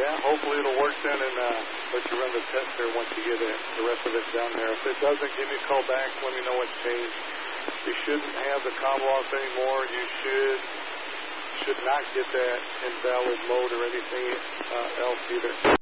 Yeah, hopefully it'll work then, and let you run the test there once you get the rest of it down there. If it doesn't, give me a call back. Let me know what's changed. You shouldn't have the comm loss anymore. You should not get that invalid mode or anything else either.